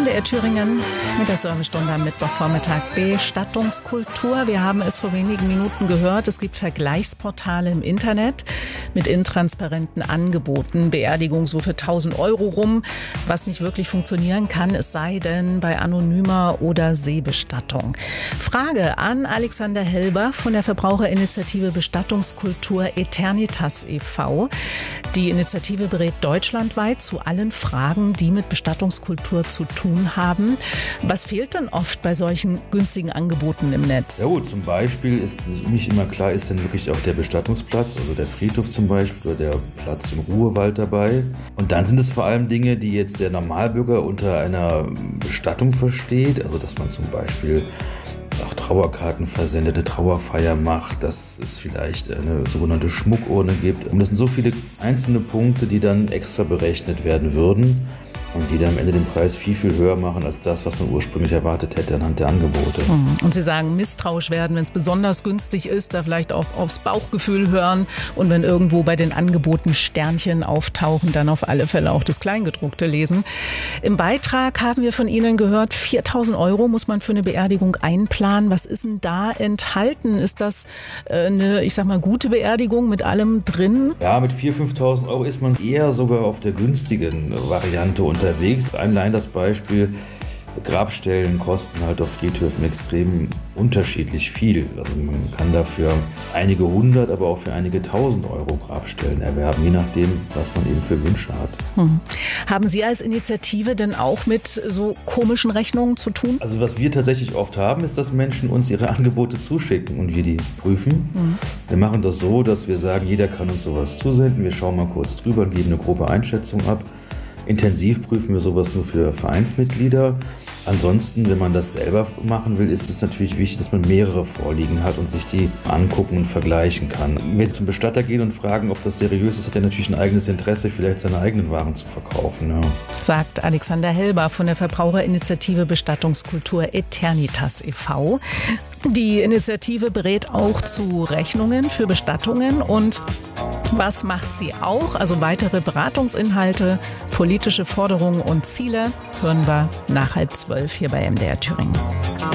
MDR Thüringen mit der Servicestunde am Mittwochvormittag Bestattungskultur. Wir haben es vor wenigen Minuten gehört. Es gibt Vergleichsportale im Internet mit intransparenten Angeboten. Beerdigung so für 1.000 Euro rum, was nicht wirklich funktionieren kann, es sei denn bei anonymer oder Seebestattung. Frage an Alexander Helber von der Verbraucherinitiative Bestattungskultur Eternitas e.V. Die Initiative berät deutschlandweit zu allen Fragen, die mit Bestattungskultur zu tun haben. Was fehlt denn oft bei solchen günstigen Angeboten im Netz? Ja gut, zum Beispiel ist nicht immer klar, ist denn wirklich auch der Bestattungsplatz, also der Friedhof zum Beispiel oder der Platz im Ruhewald dabei. Und dann sind es vor allem Dinge, die jetzt der Normalbürger unter einer Bestattung versteht, also dass man zum Beispiel auch Trauerkarten versendet, eine Trauerfeier macht, dass es vielleicht eine sogenannte Schmuckurne gibt. Und das sind so viele einzelne Punkte, die dann extra berechnet werden würden und die dann am Ende den Preis viel, viel höher machen als das, was man ursprünglich erwartet hätte anhand der Angebote. Und Sie sagen, misstrauisch werden, wenn es besonders günstig ist, da vielleicht auch aufs Bauchgefühl hören und wenn irgendwo bei den Angeboten Sternchen auftauchen, dann auf alle Fälle auch das Kleingedruckte lesen. Im Beitrag haben wir von Ihnen gehört, 4.000 Euro muss man für eine Beerdigung einplanen. Was ist denn da enthalten? Ist das eine, ich sag mal, gute Beerdigung mit allem drin? Ja, mit 4.000, 5.000 Euro ist man eher sogar auf der günstigen Variante unterwegs. Allein das Beispiel, Grabstellen kosten halt auf Friedhöfen extrem unterschiedlich viel. Also man kann dafür einige hundert, aber auch für einige 1.000 Euro Grabstellen erwerben, je nachdem, was man eben für Wünsche hat. Haben Sie als Initiative denn auch mit so komischen Rechnungen zu tun? Also was wir tatsächlich oft haben, ist, dass Menschen uns ihre Angebote zuschicken und wir die prüfen. Wir machen das so, dass wir sagen, jeder kann uns sowas zusenden. Wir schauen mal kurz drüber und geben eine grobe Einschätzung ab. Intensiv prüfen wir sowas nur für Vereinsmitglieder. Ansonsten, wenn man das selber machen will, ist es natürlich wichtig, dass man mehrere vorliegen hat und sich die angucken und vergleichen kann. Wenn wir zum Bestatter gehen und fragen, ob das seriös ist, hat er natürlich ein eigenes Interesse, vielleicht seine eigenen Waren zu verkaufen. Ja. Sagt Alexander Helber von der Verbraucherinitiative Bestattungskultur Eternitas e.V. Die Initiative berät auch zu Rechnungen für Bestattungen und was macht sie auch? Also weitere Beratungsinhalte, politische Forderungen und Ziele hören wir nach 11:30 hier bei MDR Thüringen.